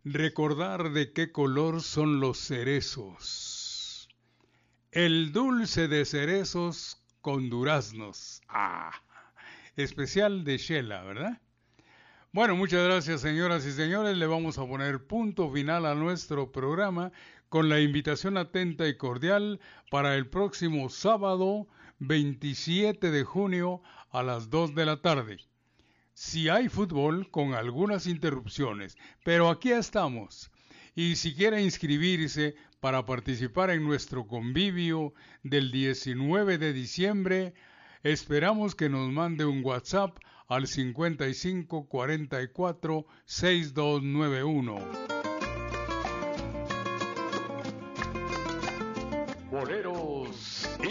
recordar de qué color son los cerezos. El dulce de cerezos con duraznos. Especial de Shela, ¿verdad? Bueno, muchas gracias, señoras y señores. Le vamos a poner punto final a nuestro programa con la invitación atenta y cordial para el próximo sábado 27 de junio a las 2 de la tarde. Si hay fútbol, con algunas interrupciones, pero aquí estamos. Y si quiere inscribirse para participar en nuestro convivio del 19 de diciembre, esperamos que nos mande un WhatsApp al 55 44 6291.